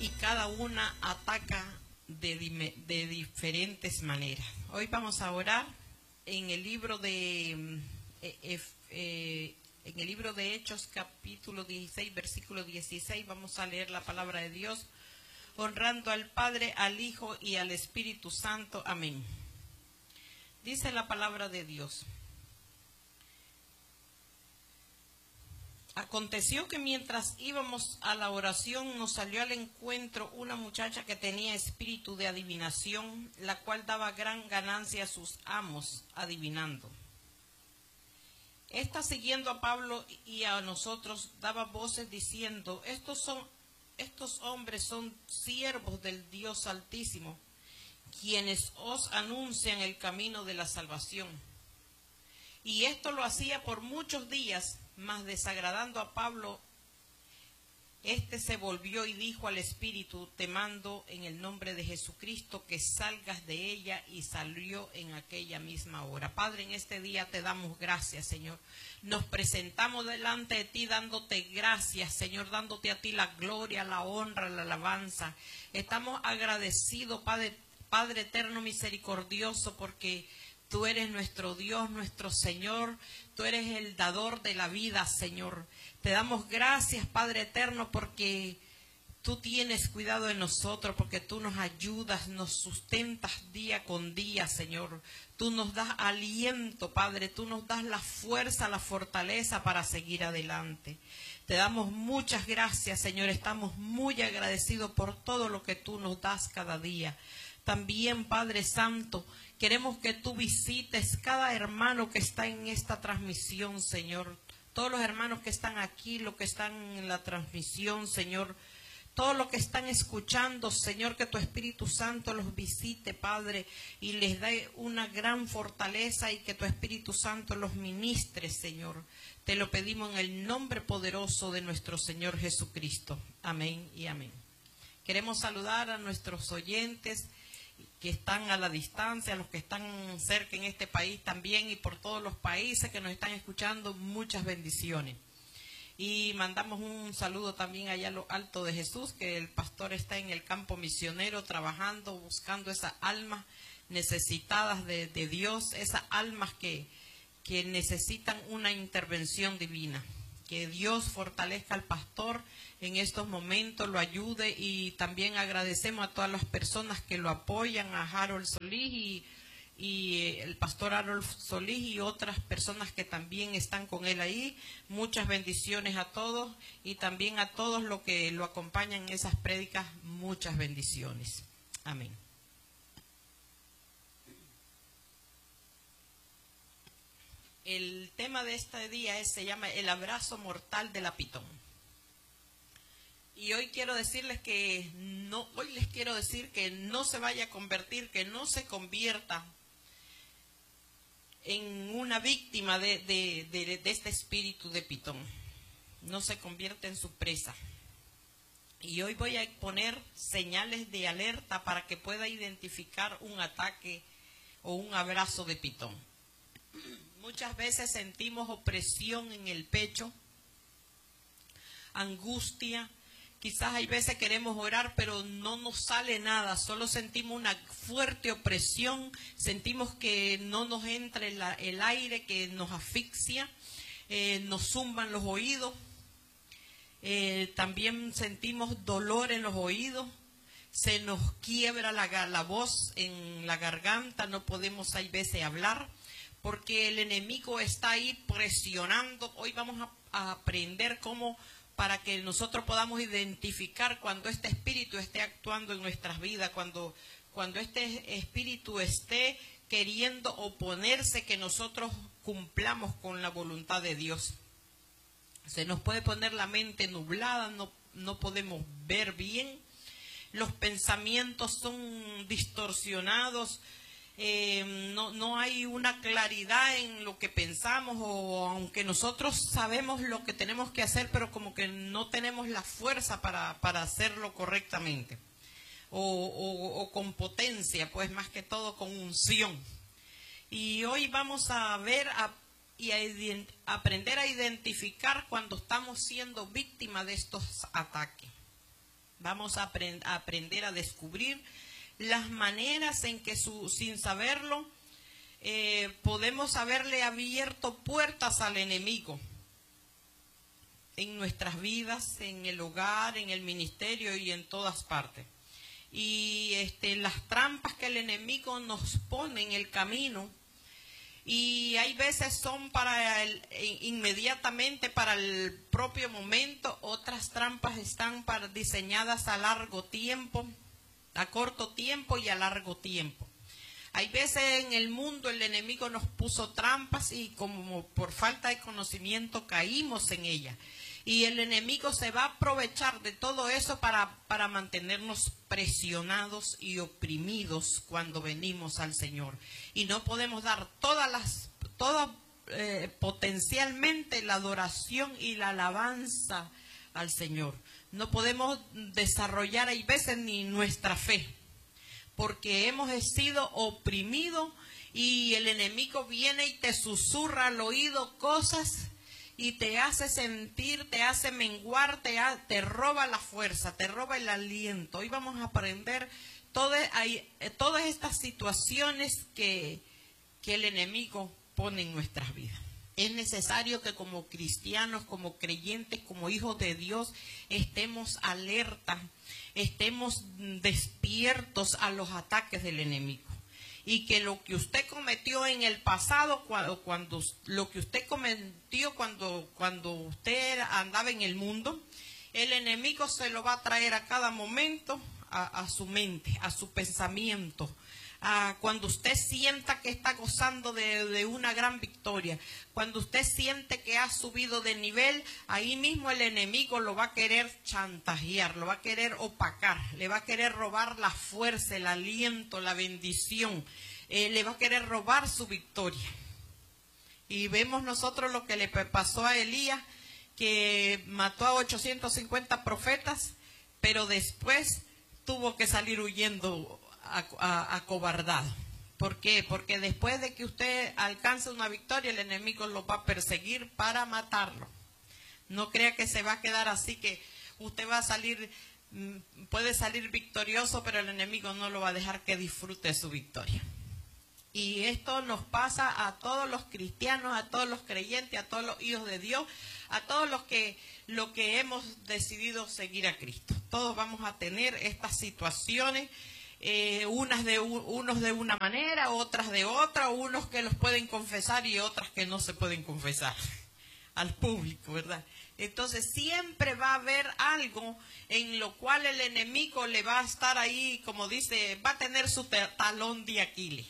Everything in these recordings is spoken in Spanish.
y cada una ataca de diferentes maneras. Hoy vamos a orar en el libro de Hechos, capítulo 16, versículo 16. Vamos a leer la palabra de Dios, honrando al Padre, al Hijo y al Espíritu Santo. Amén. Dice la palabra de Dios: aconteció que mientras íbamos a la oración nos salió al encuentro una muchacha que tenía espíritu de adivinación, la cual daba gran ganancia a sus amos adivinando. Esta, siguiendo a Pablo y a nosotros, daba voces diciendo: estos hombres son siervos del Dios Altísimo, quienes os anuncian el camino de la salvación. Y esto lo hacía por muchos días, mas desagradando a Pablo, éste se volvió y dijo al espíritu: te mando en el nombre de Jesucristo que salgas de ella, y salió en aquella misma hora. Padre, en este día te damos gracias, Señor. Nos presentamos delante de ti dándote gracias, Señor, dándote a ti la gloria, la honra, la alabanza. Estamos agradecidos, Padre eterno misericordioso, porque tú eres nuestro Dios, nuestro Señor. Tú eres el dador de la vida, Señor. Te damos gracias, Padre eterno, porque tú tienes cuidado de nosotros, porque tú nos ayudas, nos sustentas día con día, Señor. Tú nos das aliento, Padre. Tú nos das la fuerza, la fortaleza para seguir adelante. Te damos muchas gracias, Señor. Estamos muy agradecidos por todo lo que tú nos das cada día. También, Padre Santo, queremos que tú visites cada hermano que está en esta transmisión, Señor. Todos los hermanos que están aquí, los que están en la transmisión, Señor. Todos los que están escuchando, Señor, que tu Espíritu Santo los visite, Padre, y les dé una gran fortaleza, y que tu Espíritu Santo los ministre, Señor. Te lo pedimos en el nombre poderoso de nuestro Señor Jesucristo. Amén y amén. Queremos saludar a nuestros oyentes que están a la distancia, a los que están cerca en este país también, y por todos los países que nos están escuchando, muchas bendiciones. Y mandamos un saludo también allá a lo alto de Jesús, que el pastor está en el campo misionero trabajando, buscando esas almas necesitadas de Dios, esas almas que necesitan una intervención divina. Que Dios fortalezca al pastor en estos momentos, lo ayude, y también agradecemos a todas las personas que lo apoyan, a Harold Solís y el pastor Harold Solís y otras personas que también están con él ahí. Muchas bendiciones a todos, y también a todos los que lo acompañan en esas prédicas, muchas bendiciones. Amén. El tema de este día se llama el abrazo mortal de la pitón. Y hoy quiero decirles que les quiero decir que no se vaya a convertir, que no se convierta en una víctima de este espíritu de pitón. No se convierta en su presa. Y hoy voy a poner señales de alerta para que pueda identificar un ataque o un abrazo de pitón. Muchas veces sentimos opresión en el pecho, angustia. Quizás hay veces queremos orar, pero no nos sale nada. Solo sentimos una fuerte opresión, sentimos que no nos entra el aire, que nos asfixia, nos zumban los oídos. También sentimos dolor en los oídos, se nos quiebra la voz en la garganta, no podemos hay veces hablar, porque el enemigo está ahí presionando. Hoy vamos a aprender cómo, para que nosotros podamos identificar cuando este espíritu esté actuando en nuestras vidas, cuando este espíritu esté queriendo oponerse que nosotros cumplamos con la voluntad de Dios. Se nos puede poner la mente nublada, no podemos ver bien, los pensamientos son distorsionados. No hay una claridad en lo que pensamos, o aunque nosotros sabemos lo que tenemos que hacer, pero como que no tenemos la fuerza para hacerlo correctamente, o con potencia, pues más que todo con unción. Y hoy vamos a ver y a aprender a identificar cuando estamos siendo víctimas de estos ataques. Vamos a aprender a descubrir las maneras en que sin saberlo podemos haberle abierto puertas al enemigo en nuestras vidas, en el hogar, en el ministerio y en todas partes. Y las trampas que el enemigo nos pone en el camino, y hay veces son inmediatamente para el propio momento, otras trampas están diseñadas a largo tiempo, a corto tiempo y a largo tiempo. Hay veces en el mundo el enemigo nos puso trampas y como por falta de conocimiento caímos en ellas. Y el enemigo se va a aprovechar de todo eso para mantenernos presionados y oprimidos cuando venimos al Señor. Y no podemos dar potencialmente la adoración y la alabanza al Señor. No podemos desarrollar, hay veces, ni nuestra fe, porque hemos sido oprimidos y el enemigo viene y te susurra al oído cosas y te hace sentir, te hace menguar, te roba la fuerza, te roba el aliento. Hoy vamos a aprender todas estas situaciones que el enemigo pone en nuestras vidas. Es necesario que como cristianos, como creyentes, como hijos de Dios, estemos alertas, estemos despiertos a los ataques del enemigo. Y que lo que usted cometió en el pasado, lo que usted cometió cuando usted andaba en el mundo, el enemigo se lo va a traer a cada momento a su mente, a su pensamiento. Cuando usted sienta que está gozando de una gran victoria, cuando usted siente que ha subido de nivel, ahí mismo el enemigo lo va a querer chantajear, lo va a querer opacar, le va a querer robar la fuerza, el aliento, la bendición, le va a querer robar su victoria. Y vemos nosotros lo que le pasó a Elías, que mató a 850 profetas, pero después tuvo que salir huyendo acobardado. ¿Por qué? Porque después de que usted alcance una victoria, el enemigo lo va a perseguir para matarlo. No crea que se va a quedar así, que usted va a salir, puede salir victorioso, pero el enemigo no lo va a dejar que disfrute su victoria. Y esto nos pasa a todos los cristianos, a todos los creyentes, a todos los hijos de Dios, a todos los que hemos decidido seguir a Cristo. Todos vamos a tener estas situaciones. Unos de una manera, otras de otra, unos que los pueden confesar y otras que no se pueden confesar al público, ¿verdad? Entonces siempre va a haber algo en lo cual el enemigo le va a estar ahí, como dice, va a tener su talón de Aquiles.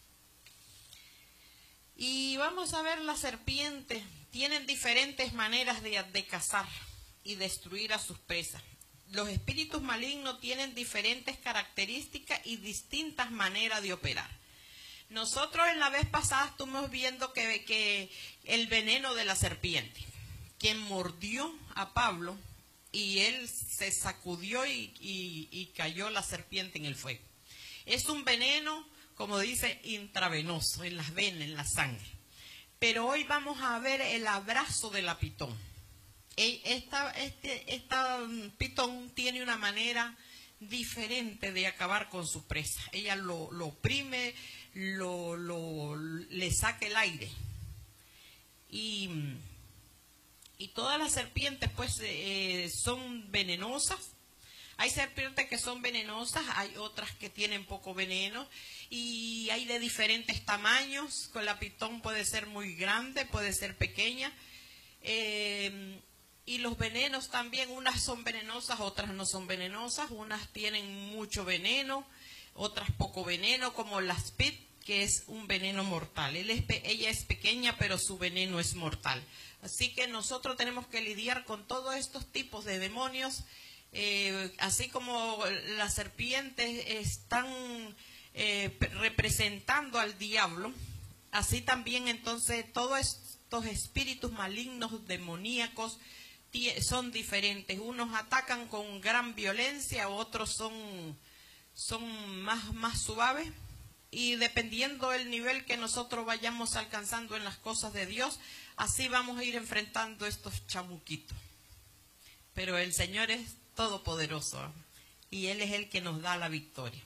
Y vamos a ver, las serpientes tienen diferentes maneras de cazar y destruir a sus presas. Los espíritus malignos tienen diferentes características y distintas maneras de operar. Nosotros en la vez pasada estuvimos viendo que el veneno de la serpiente, quien mordió a Pablo y él se sacudió y cayó la serpiente en el fuego. Es un veneno, como dice, intravenoso, en las venas, en la sangre. Pero hoy vamos a ver el abrazo de la pitón. Esta pitón tiene una manera diferente de acabar con su presa. Ella lo oprime, le saca el aire. Y todas las serpientes pues son venenosas. Hay serpientes que son venenosas, hay otras que tienen poco veneno y hay de diferentes tamaños. Con la pitón puede ser muy grande, puede ser pequeña. Y los venenos también, unas son venenosas, otras no son venenosas, unas tienen mucho veneno, otras poco veneno, como la Spit, que es un veneno mortal. Ella es pequeña, pero su veneno es mortal. Así que nosotros tenemos que lidiar con todos estos tipos de demonios, así como las serpientes están representando al diablo, así también entonces todos estos espíritus malignos, demoníacos, son diferentes. Unos atacan con gran violencia, otros son más suaves, y dependiendo del nivel que nosotros vayamos alcanzando en las cosas de Dios, así vamos a ir enfrentando estos chamuquitos. Pero el Señor es todopoderoso y Él es el que nos da la victoria.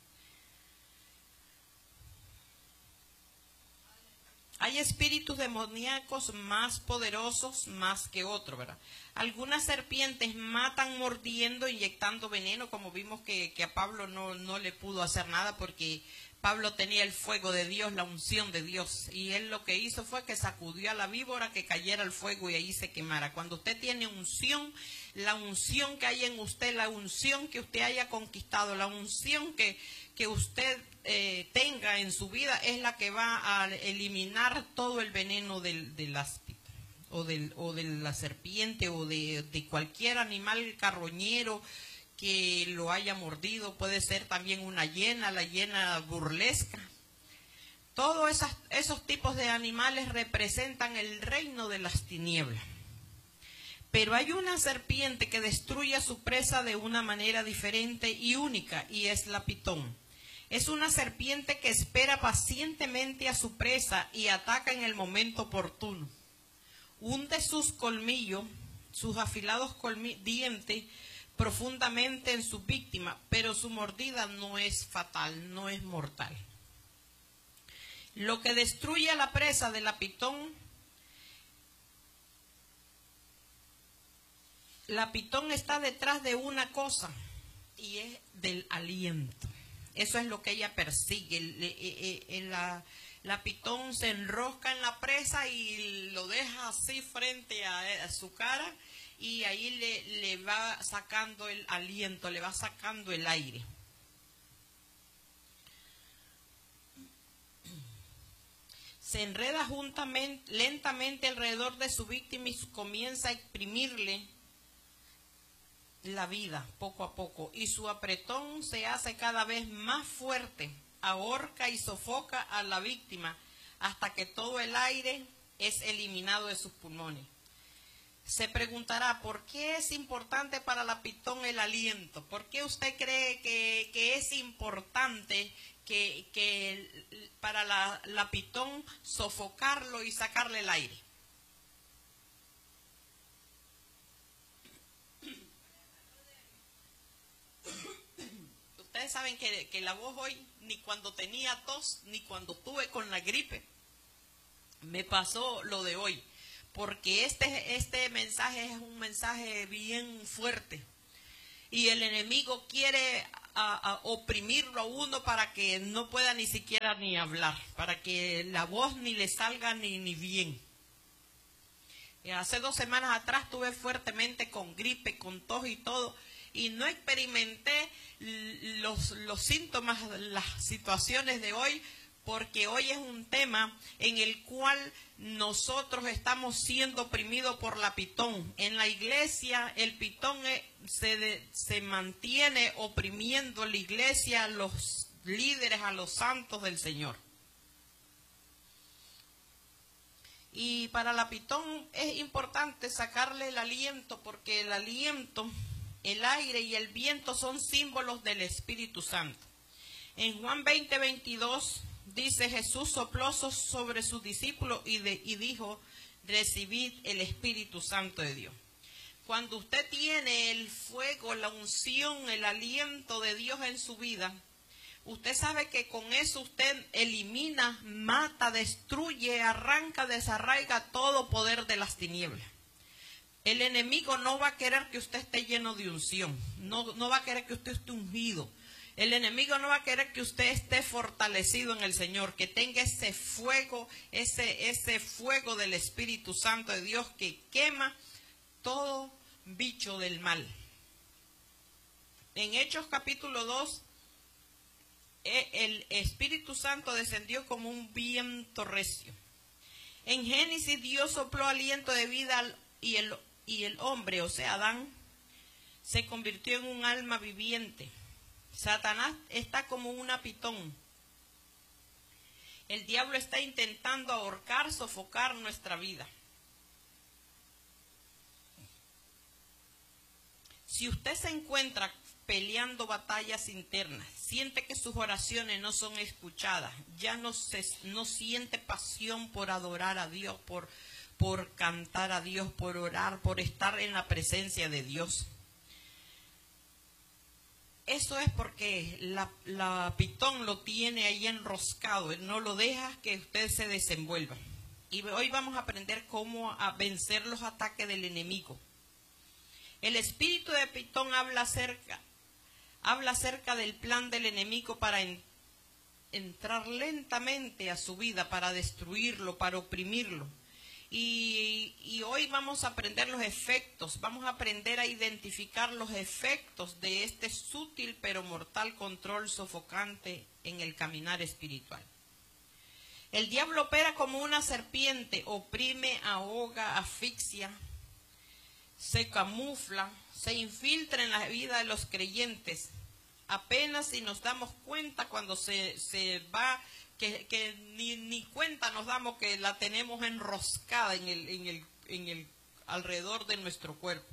Hay espíritus demoníacos más poderosos más que otros, ¿verdad? Algunas serpientes matan mordiendo, inyectando veneno, como vimos que a Pablo no le pudo hacer nada porque Pablo tenía el fuego de Dios, la unción de Dios, y él lo que hizo fue que sacudió a la víbora que cayera el fuego y ahí se quemara. Cuando usted tiene unción, la unción que hay en usted, la unción que usted haya conquistado, la unción que usted tenga en su vida es la que va a eliminar todo el veneno del áspid o de la serpiente o de cualquier animal carroñero que lo haya mordido. Puede ser también una hiena, la hiena burlesca. Todos esos tipos de animales representan el reino de las tinieblas. Pero hay una serpiente que destruye a su presa de una manera diferente y única, y es la pitón. Es una serpiente que espera pacientemente a su presa y ataca en el momento oportuno. Hunde sus colmillos, sus afilados dientes, profundamente en su víctima, pero su mordida no es fatal, no es mortal. Lo que destruye a la presa de la pitón está detrás de una cosa, y es del aliento. Eso es lo que ella persigue. La pitón se enrosca en la presa y lo deja así frente a su cara, y ahí le va sacando el aliento, le va sacando el aire. Se enreda lentamente alrededor de su víctima y comienza a exprimirle la vida poco a poco, y su apretón se hace cada vez más fuerte, ahorca y sofoca a la víctima hasta que todo el aire es eliminado de sus pulmones. Se preguntará, ¿por qué es importante para la pitón el aliento? ¿Por qué usted cree que es importante que para la pitón sofocarlo y sacarle el aire? Ustedes saben que la voz hoy, ni cuando tenía tos, ni cuando tuve con la gripe, me pasó lo de hoy. Porque este mensaje es un mensaje bien fuerte. Y el enemigo quiere oprimirlo a uno para que no pueda ni siquiera ni hablar. Para que la voz ni le salga ni bien. Hace 2 semanas atrás estuve fuertemente con gripe, con tos y todo. Y no experimenté los síntomas, las situaciones de hoy, porque hoy es un tema en el cual nosotros estamos siendo oprimidos por la pitón. En la iglesia el pitón se mantiene oprimiendo la iglesia, a los líderes, a los santos del Señor. Y para la pitón es importante sacarle el aliento, porque el aliento, el aire y el viento son símbolos del Espíritu Santo. En Juan 20:22 dice, Jesús sopló sobre sus discípulos y dijo, recibid el Espíritu Santo de Dios. Cuando usted tiene el fuego, la unción, el aliento de Dios en su vida, usted sabe que con eso usted elimina, mata, destruye, arranca, desarraiga todo poder de las tinieblas. El enemigo no va a querer que usted esté lleno de unción, no va a querer que usted esté ungido. El enemigo no va a querer que usted esté fortalecido en el Señor, que tenga ese fuego, ese fuego del Espíritu Santo de Dios que quema todo bicho del mal. En Hechos capítulo 2, el Espíritu Santo descendió como un viento recio. En Génesis Dios sopló aliento de vida y el hombre, o sea Adán, se convirtió en un alma viviente. Satanás está como una pitón. El diablo está intentando ahorcar, sofocar nuestra vida. Si usted se encuentra peleando batallas internas, siente que sus oraciones no son escuchadas, ya no siente pasión por adorar a Dios, por cantar a Dios, por orar, por estar en la presencia de Dios. Eso es porque la pitón lo tiene ahí enroscado, él no lo deja que usted se desenvuelva. Y hoy vamos a aprender cómo a vencer los ataques del enemigo. El espíritu de pitón habla acerca del plan del enemigo para entrar lentamente a su vida, para destruirlo, para oprimirlo. Y hoy vamos a aprender los efectos, vamos a aprender a identificar los efectos de este sutil pero mortal control sofocante en el caminar espiritual. El diablo opera como una serpiente, oprime, ahoga, asfixia, se camufla, se infiltra en la vida de los creyentes. Apenas si nos damos cuenta cuando se va, que ni cuenta nos damos que la tenemos enroscada en el alrededor de nuestro cuerpo.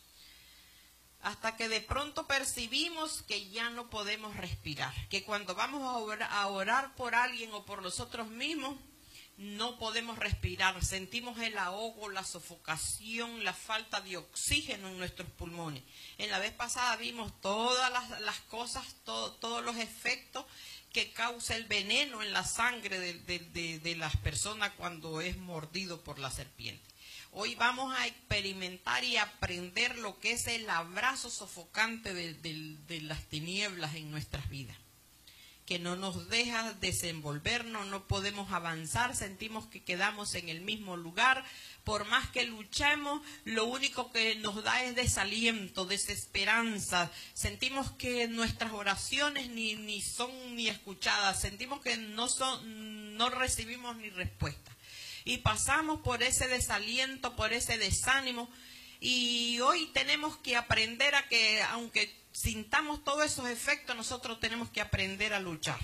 Hasta que de pronto percibimos que ya no podemos respirar, que cuando vamos a orar por alguien o por nosotros mismos, no podemos respirar, sentimos el ahogo, la sofocación, la falta de oxígeno en nuestros pulmones. En la vez pasada vimos todas las cosas, todos los efectos que causa el veneno en la sangre de las personas cuando es mordido por la serpiente. Hoy vamos a experimentar y aprender lo que es el abrazo sofocante de las tinieblas en nuestras vidas, que no nos deja desenvolvernos, no podemos avanzar, sentimos que quedamos en el mismo lugar. Por más que luchemos, lo único que nos da es desaliento, desesperanza. Sentimos que nuestras oraciones ni son ni escuchadas, sentimos que no recibimos ni respuesta. Y pasamos por ese desaliento, por ese desánimo. Y hoy tenemos que aprender a que, aunque sintamos todos esos efectos, nosotros tenemos que aprender a luchar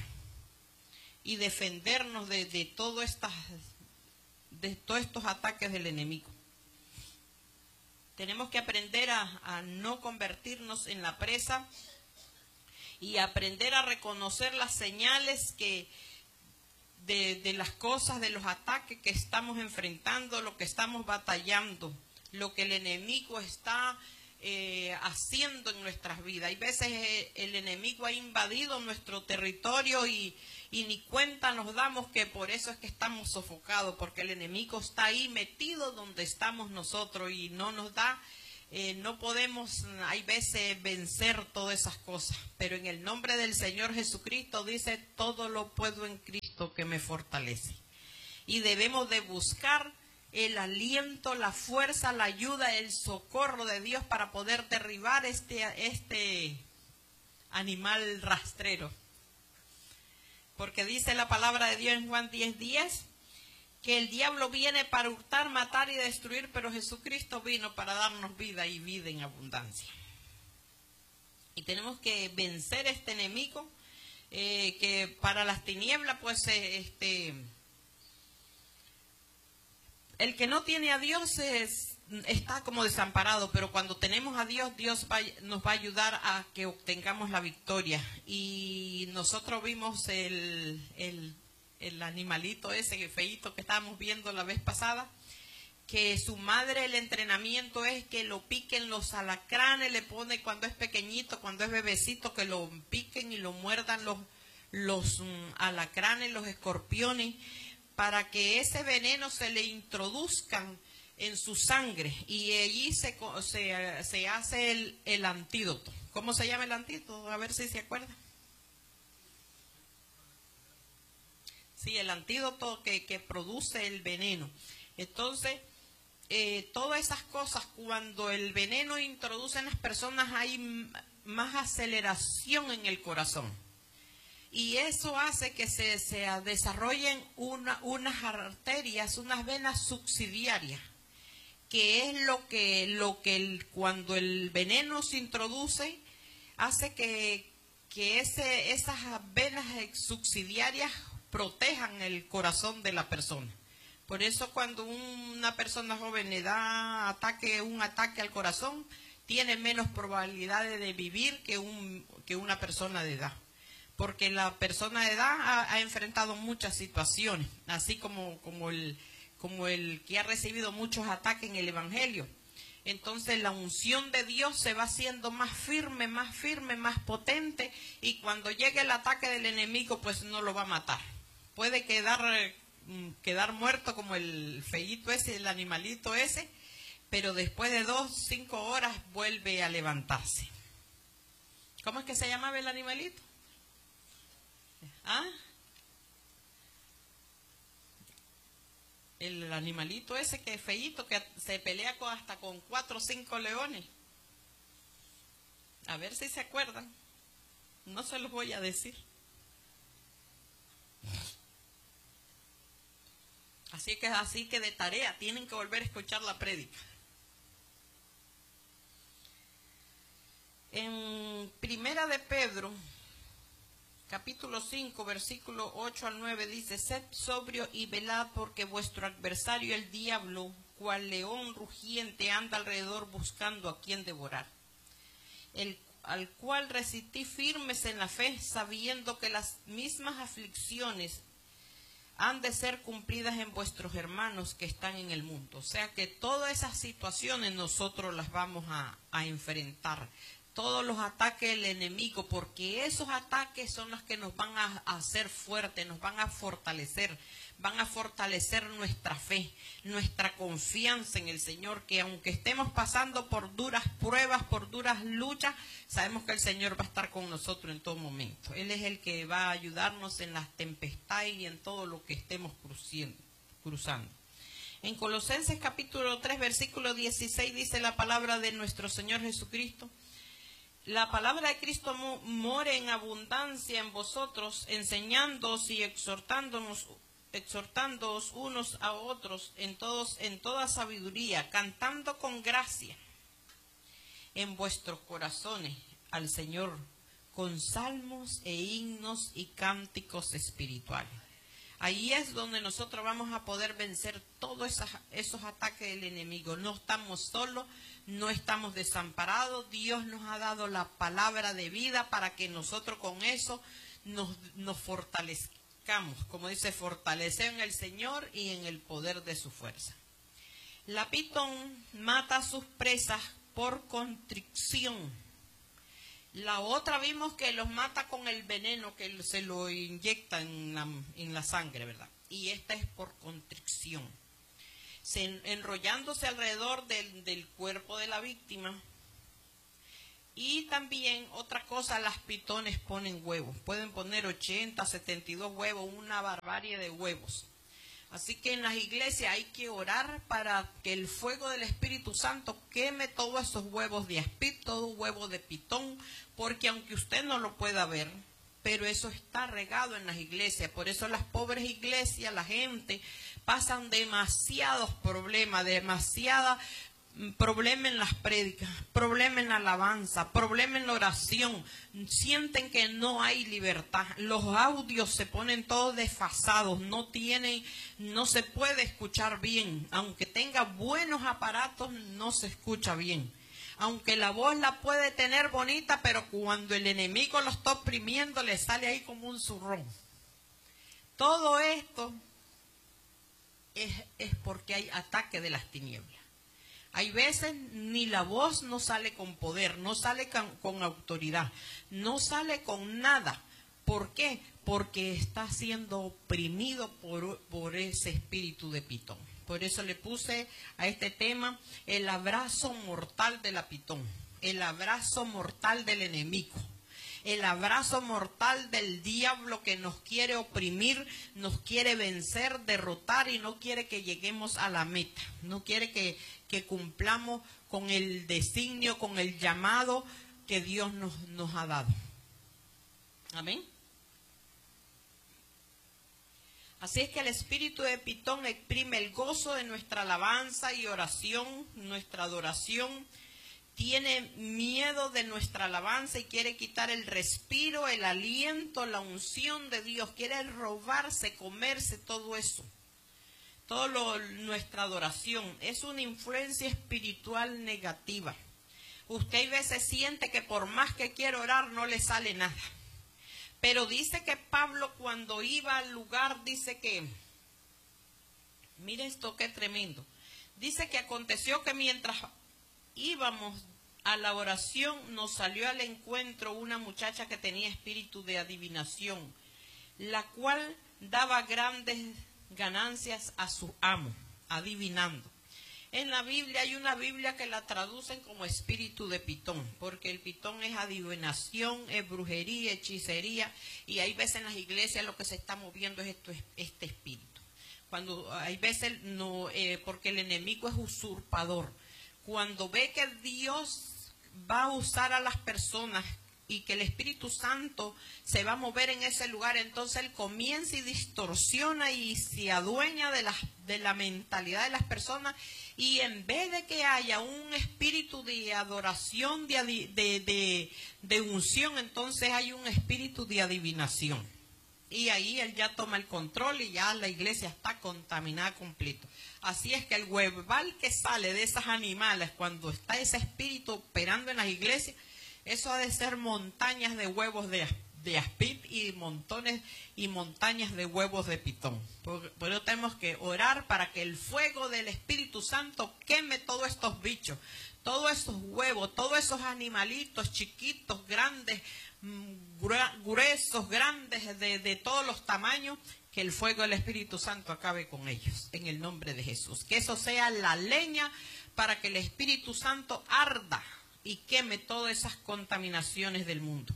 y defendernos de todos estos ataques del enemigo. Tenemos que aprender a no convertirnos en la presa y aprender a reconocer las señales de las cosas, de los ataques que estamos enfrentando, lo que estamos batallando, lo que el enemigo está haciendo en nuestras vidas. Hay veces el enemigo ha invadido nuestro territorio y ni cuenta nos damos que por eso es que estamos sofocados, porque el enemigo está ahí metido donde estamos nosotros y no nos da, no podemos, hay veces, vencer todas esas cosas. Pero en el nombre del Señor Jesucristo dice, todo lo puedo en Cristo que me fortalece. Y debemos de buscar el aliento, la fuerza, la ayuda, el socorro de Dios para poder derribar este animal rastrero. Porque dice la palabra de Dios en Juan 10:10, que el diablo viene para hurtar, matar y destruir, pero Jesucristo vino para darnos vida y vida en abundancia. Y tenemos que vencer este enemigo, que para las tinieblas, pues, el que no tiene a Dios está como desamparado, pero cuando tenemos a Dios, Dios nos va a ayudar a que obtengamos la victoria. Y nosotros vimos el animalito ese feíto que estábamos viendo la vez pasada, que su madre, el entrenamiento es que lo piquen los alacranes, le pone cuando es pequeñito, cuando es bebecito, que lo piquen y lo muerdan los alacranes, los escorpiones, para que ese veneno se le introduzcan en su sangre y allí se hace el antídoto. ¿Cómo se llama el antídoto? A ver si se acuerda. Sí, el antídoto que produce el veneno. Entonces, todas esas cosas, cuando el veneno introduce en las personas, hay más aceleración en el corazón. Y eso hace que se desarrollen unas arterias, unas venas subsidiarias, que es lo que cuando el veneno se introduce, hace que esas venas subsidiarias protejan el corazón de la persona. Por eso cuando una persona joven le da un ataque al corazón, tiene menos probabilidades de vivir que una persona de edad. Porque la persona de edad ha enfrentado muchas situaciones, así como el que ha recibido muchos ataques en el Evangelio. entonces la unción de Dios se va haciendo más firme, más potente, y cuando llegue el ataque del enemigo, pues no lo va a matar. Puede quedar muerto como el feíto ese, el animalito ese, pero después de 2-5 horas vuelve a levantarse. ¿Cómo es que se llamaba el animalito? ¿Ah? El animalito ese que es feíto, que se pelea hasta con 4 o 5 leones. A ver si se acuerdan. No se los voy a decir. Así que de tarea tienen que volver a escuchar la prédica. En Primera de Pedro, capítulo 5, versículo 8 al 9, dice: sed sobrio y velad, porque vuestro adversario el diablo, cual león rugiente, anda alrededor buscando a quien devorar. Al cual resistí firmes en la fe, sabiendo que las mismas aflicciones han de ser cumplidas en vuestros hermanos que están en el mundo. O sea que todas esas situaciones nosotros las vamos a enfrentar. Todos los ataques del enemigo, porque esos ataques son los que nos van a hacer fuertes, nos van a fortalecer nuestra fe, nuestra confianza en el Señor, que aunque estemos pasando por duras pruebas, por duras luchas, sabemos que el Señor va a estar con nosotros en todo momento. Él es el que va a ayudarnos en las tempestades y en todo lo que estemos cruzando. En Colosenses capítulo 3, versículo 16 dice la palabra de nuestro Señor Jesucristo: la palabra de Cristo more en abundancia en vosotros, enseñándoos y exhortándoos unos a otros en toda sabiduría, cantando con gracia en vuestros corazones al Señor, con salmos e himnos y cánticos espirituales. Ahí es donde nosotros vamos a poder vencer todos esos ataques del enemigo. No estamos solos, no estamos desamparados. Dios nos ha dado la palabra de vida para que nosotros con eso nos fortalezcamos. Como dice, fortalecer en el Señor y en el poder de su fuerza. La pitón mata a sus presas por constricción. La otra vimos que los mata con el veneno que se lo inyecta en la sangre, ¿verdad? Y esta es por constricción. Enrollándose alrededor del cuerpo de la víctima. Y también, otra cosa, las pitones ponen huevos. Pueden poner 80, 72 huevos, una barbarie de huevos. Así que en las iglesias hay que orar para que el fuego del Espíritu Santo queme todos esos huevos de aspid, todo huevo de pitón, porque aunque usted no lo pueda ver, pero eso está regado en las iglesias. Por eso las pobres iglesias, la gente, pasan demasiados problemas, problema en las prédicas, problema en la alabanza, problema en la oración. Sienten que no hay libertad. Los audios se ponen todos desfasados, no se puede escuchar bien. Aunque tenga buenos aparatos, no se escucha bien. Aunque la voz la puede tener bonita, pero cuando el enemigo lo está oprimiendo, le sale ahí como un zurrón. Todo esto es porque hay ataque de las tinieblas. Hay veces ni la voz no sale con poder, no sale con autoridad, no sale con nada. ¿Por qué? Porque está siendo oprimido por ese espíritu de pitón. Por eso le puse a este tema el abrazo mortal de la pitón, el abrazo mortal del enemigo, el abrazo mortal del diablo que nos quiere oprimir, nos quiere vencer, derrotar y no quiere que lleguemos a la meta, no quiere que cumplamos con el designio, con el llamado que Dios nos ha dado. Amén. Así es que el espíritu de pitón exprime el gozo de nuestra alabanza y oración, nuestra adoración. Tiene miedo de nuestra alabanza y quiere quitar el respiro, el aliento, la unción de Dios. Quiere robarse, comerse todo eso. Nuestra adoración es una influencia espiritual negativa. Usted a veces siente que por más que quiere orar no le sale nada. Pero dice que Pablo cuando iba al lugar, dice que, mire esto qué tremendo, dice que aconteció que mientras íbamos a la oración, nos salió al encuentro una muchacha que tenía espíritu de adivinación, la cual daba grandes ganancias a su amo, adivinando. En la Biblia hay una Biblia que la traducen como espíritu de Pitón, porque el Pitón es adivinación, es brujería, hechicería, y hay veces en las iglesias lo que se está moviendo es este espíritu. Cuando hay veces no, porque el enemigo es usurpador. Cuando ve que Dios va a usar a las personas y que el Espíritu Santo se va a mover en ese lugar, entonces él comienza y distorsiona y se adueña de la mentalidad de las personas, y en vez de que haya un espíritu de adoración, de unción, entonces hay un espíritu de adivinación. Y ahí él ya toma el control y ya la iglesia está contaminada completo. Así es que el hueval que sale de esos animales cuando está ese espíritu operando en las iglesias, eso ha de ser montañas de huevos de aspid y montones y montañas de huevos de pitón. Por eso tenemos que orar para que el fuego del Espíritu Santo queme todos estos bichos, todos esos huevos, todos esos animalitos chiquitos, grandes, gruesos, grandes, de todos los tamaños, que el fuego del Espíritu Santo acabe con ellos, en el nombre de Jesús. Que eso sea la leña para que el Espíritu Santo arda y queme todas esas contaminaciones del mundo.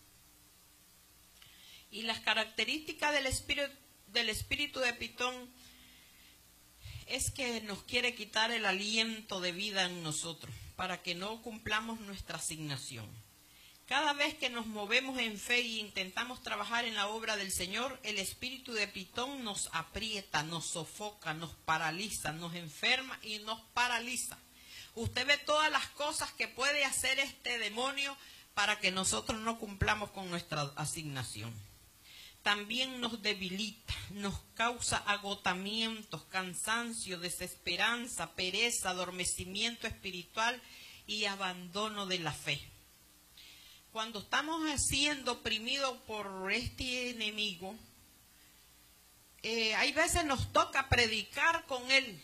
Y las características del espíritu de Pitón es que nos quiere quitar el aliento de vida en nosotros, para que no cumplamos nuestra asignación. Cada vez que nos movemos en fe e intentamos trabajar en la obra del Señor, el espíritu de Pitón nos aprieta, nos sofoca, nos paraliza, nos enferma y nos paraliza. Usted ve todas las cosas que puede hacer este demonio para que nosotros no cumplamos con nuestra asignación. También nos debilita, nos causa agotamientos, cansancio, desesperanza, pereza, adormecimiento espiritual y abandono de la fe. Cuando estamos siendo oprimidos por este enemigo, hay veces nos toca predicar con él.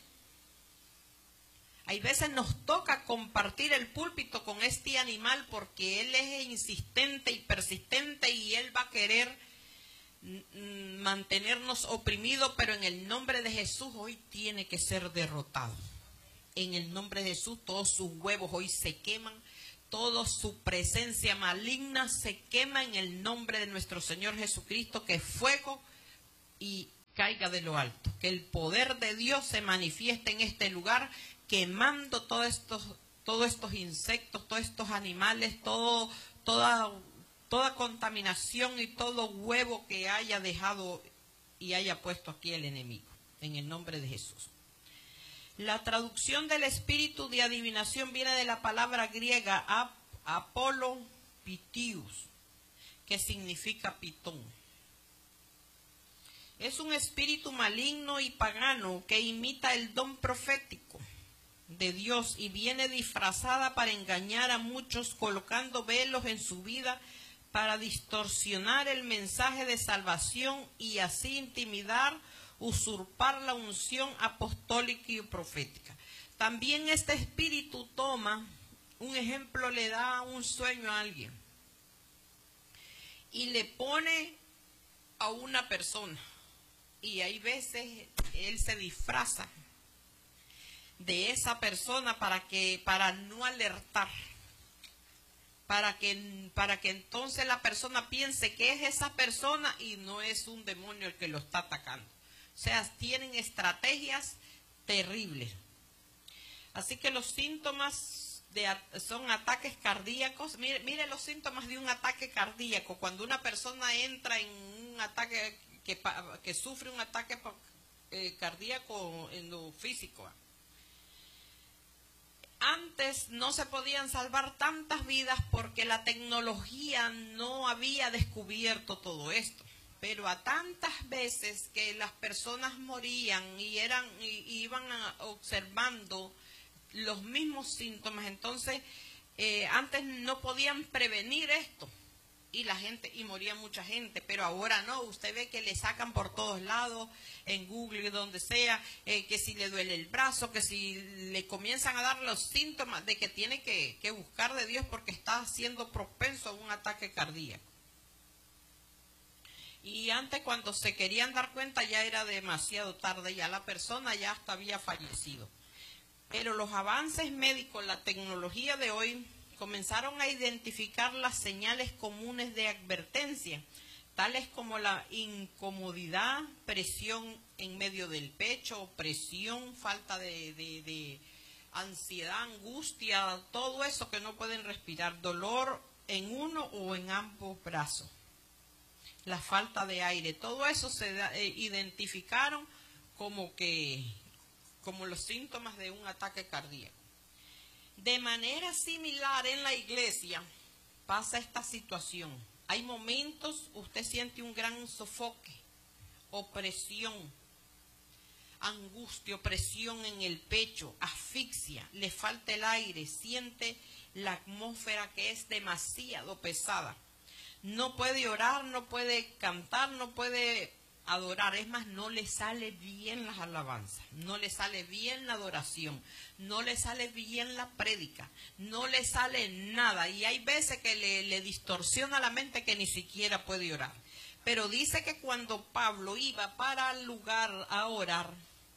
Hay veces nos toca compartir el púlpito con este animal porque él es insistente y persistente y él va a querer mantenernos oprimidos, pero en el nombre de Jesús hoy tiene que ser derrotado. En el nombre de Jesús todos sus huevos hoy se queman, toda su presencia maligna se quema en el nombre de nuestro Señor Jesucristo, que fuego y caiga de lo alto, que el poder de Dios se manifieste en este lugar, quemando todos estos insectos, todos estos animales, toda contaminación y todo huevo que haya dejado y haya puesto aquí el enemigo, en el nombre de Jesús. La traducción del espíritu de adivinación viene de la palabra griega Apolo Pitius, que significa pitón. Es un espíritu maligno y pagano que imita el don profético de Dios y viene disfrazada para engañar a muchos, colocando velos en su vida para distorsionar el mensaje de salvación y así intimidar, usurpar la unción apostólica y profética. También este espíritu toma, un ejemplo, le da un sueño a alguien y le pone a una persona, y hay veces él se disfraza de esa persona para no alertar, para que entonces la persona piense que es esa persona y no es un demonio el que lo está atacando. O sea, tienen estrategias terribles. Así que los síntomas son ataques cardíacos. Mire los síntomas de un ataque cardíaco. Cuando una persona entra en un ataque, que sufre un ataque cardíaco en lo físico. Antes no se podían salvar tantas vidas porque la tecnología no había descubierto todo esto. Pero a tantas veces que las personas morían y iban observando los mismos síntomas, entonces antes no podían prevenir esto. y la gente, y moría mucha gente, pero ahora no, usted ve que le sacan por todos lados, en Google, donde sea, que si le duele el brazo, que si le comienzan a dar los síntomas de que tiene que buscar de Dios porque está siendo propenso a un ataque cardíaco. Y antes, cuando se querían dar cuenta, ya era demasiado tarde, ya la persona ya hasta había fallecido. Pero los avances médicos, la tecnología de hoy, comenzaron a identificar las señales comunes de advertencia, tales como la incomodidad, presión en medio del pecho, opresión, falta de ansiedad, angustia, todo eso que no pueden respirar, dolor en uno o en ambos brazos, la falta de aire, todo eso se identificaron como los síntomas de un ataque cardíaco. De manera similar en la iglesia pasa esta situación. Hay momentos, usted siente un gran sofoque, opresión, angustia, opresión en el pecho, asfixia, le falta el aire, siente la atmósfera que es demasiado pesada. No puede orar, no puede cantar, no puede adorar, es más, no le sale bien las alabanzas, no le sale bien la adoración, no le sale bien la prédica, no le sale nada, y hay veces que le distorsiona la mente que ni siquiera puede orar. Pero dice que cuando Pablo iba para el lugar a orar,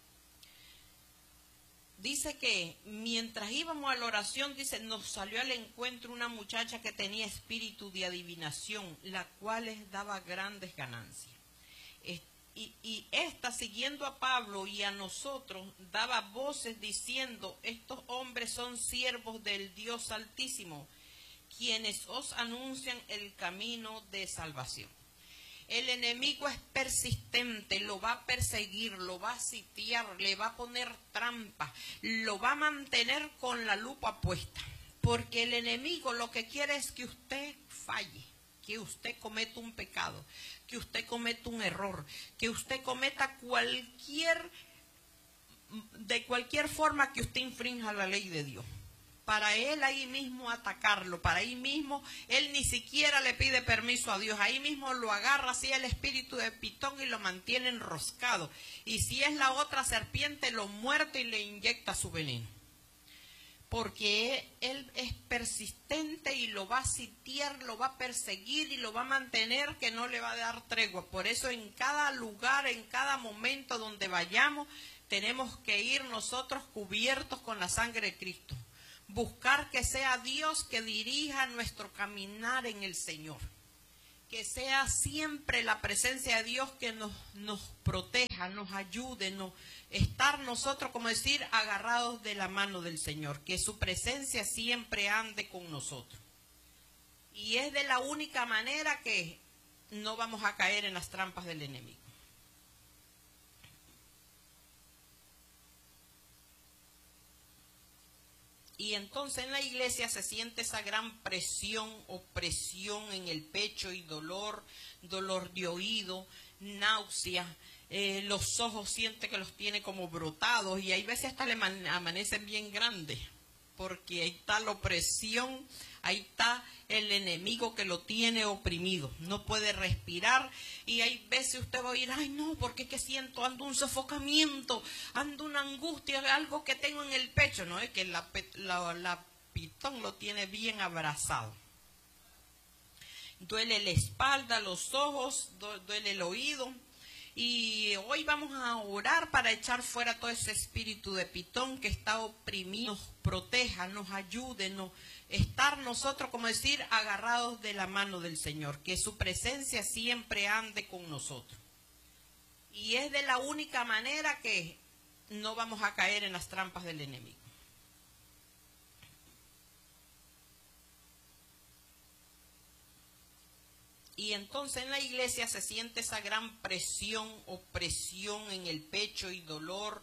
dice que mientras íbamos a la oración, dice, nos salió al encuentro una muchacha que tenía espíritu de adivinación, la cual les daba grandes ganancias. Y esta, siguiendo a Pablo y a nosotros, daba voces diciendo, estos hombres son siervos del Dios Altísimo, quienes os anuncian el camino de salvación. El enemigo es persistente, lo va a perseguir, lo va a sitiar, le va a poner trampas, lo va a mantener con la lupa puesta, porque el enemigo lo que quiere es que usted falle, que usted cometa un pecado, que usted cometa un error, que usted cometa de cualquier forma que usted infrinja la ley de Dios. Para él ahí mismo atacarlo, para ahí mismo, él ni siquiera le pide permiso a Dios, ahí mismo lo agarra así el espíritu de Pitón y lo mantiene enroscado. Y si es la otra serpiente, lo muerde y le inyecta su veneno. Porque él es persistente y lo va a sitiar, lo va a perseguir y lo va a mantener, que no le va a dar tregua. Por eso en cada lugar, en cada momento donde vayamos, tenemos que ir nosotros cubiertos con la sangre de Cristo. Buscar que sea Dios que dirija nuestro caminar en el Señor. Que sea siempre la presencia de Dios que nos proteja, nos ayude, estar nosotros, como decir, agarrados de la mano del Señor. Que su presencia siempre ande con nosotros. Y es de la única manera que no vamos a caer en las trampas del enemigo. Y entonces en la iglesia se siente esa gran presión, opresión en el pecho y dolor de oído, náusea, los ojos siente que los tiene como brotados y hay veces hasta le amanecen bien grandes, porque ahí está la opresión, ahí está el enemigo que lo tiene oprimido, no puede respirar y hay veces usted va a oír, ay no, porque es que siento, ando un sofocamiento, ando una angustia, algo que tengo en el pecho, no es que la Pitón lo tiene bien abrazado. Duele la espalda, los ojos, duele el oído. Y hoy vamos a orar para echar fuera todo ese espíritu de Pitón que está oprimido, nos proteja, nos ayude, estar nosotros, como decir, agarrados de la mano del Señor, que su presencia siempre ande con nosotros. Y es de la única manera que no vamos a caer en las trampas del enemigo. Y entonces en la iglesia se siente esa gran presión, opresión en el pecho y dolor